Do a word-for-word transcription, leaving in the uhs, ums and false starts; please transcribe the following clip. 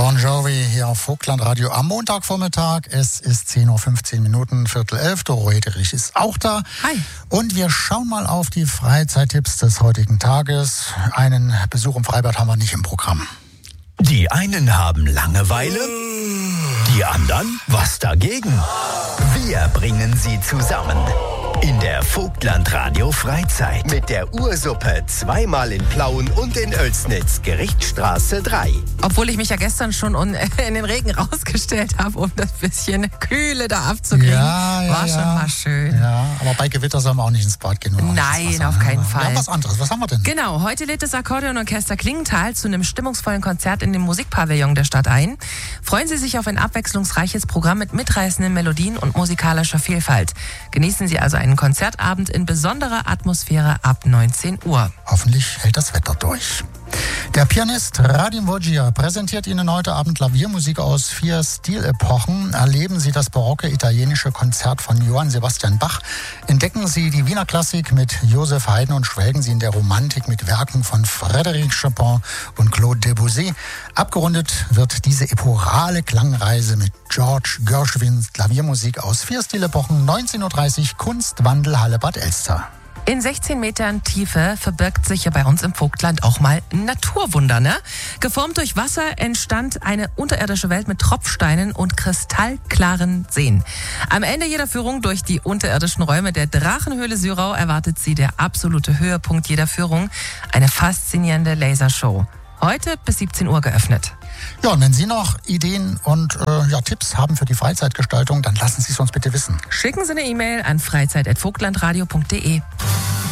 Bon Jovi hier auf Vogtlandradio am Montagvormittag. Es ist zehn Uhr fünfzehn Minuten, Viertel elf. Doro Hederich ist auch da. Hi. Und wir schauen mal auf die Freizeittipps des heutigen Tages. Einen Besuch im Freibad haben wir nicht im Programm. Die einen haben Langeweile, die anderen was dagegen. Wir bringen sie zusammen in der Vogtlandradio Freizeit mit der Ursuppe zweimal in Plauen und in Oelsnitz, Gerichtsstraße drei. Obwohl ich mich ja gestern schon in den Regen rausgestellt habe, um das bisschen Kühle da abzukriegen. Ja, ja, War ja. schon mal schön. Ja, aber bei Gewitter sollen wir auch nicht ins Bad gehen. Oder Nein, auf keinen Fall. Wir haben was anderes. Was haben wir denn? Genau, heute lädt das Akkordeonorchester Klingenthal zu einem stimmungsvollen Konzert in dem Musikpavillon der Stadt ein. Freuen Sie sich auf ein abwechslungsreiches Programm mit mitreißenden Melodien und musikalischer Vielfalt. Genießen Sie also einen Konzertabend in besonderer Atmosphäre ab neunzehn Uhr. Hoffentlich hält das Wetter durch. Der Pianist Radim Voggia präsentiert Ihnen heute Abend Klaviermusik aus vier Stilepochen. Erleben Sie das barocke italienische Konzert von Johann Sebastian Bach. Entdecken Sie die Wiener Klassik mit Joseph Haydn und schwelgen Sie in der Romantik mit Werken von Frédéric Chopin und Claude Debussy. Abgerundet wird diese epochale Klangreise mit George Gershwins Klaviermusik aus vier Stilepochen. neunzehn Uhr dreißig, Kunstwandelhalle Bad Elster. In sechzehn Metern Tiefe verbirgt sich ja bei uns im Vogtland auch mal ein Naturwunder, ne? Geformt durch Wasser entstand eine unterirdische Welt mit Tropfsteinen und kristallklaren Seen. Am Ende jeder Führung durch die unterirdischen Räume der Drachenhöhle Syrau erwartet Sie der absolute Höhepunkt jeder Führung, eine faszinierende Lasershow. Heute bis siebzehn Uhr geöffnet. Ja, und wenn Sie noch Ideen und äh, ja, Tipps haben für die Freizeitgestaltung, dann lassen Sie es uns bitte wissen. Schicken Sie eine E-Mail an freizeit at vogtlandradio punkt de.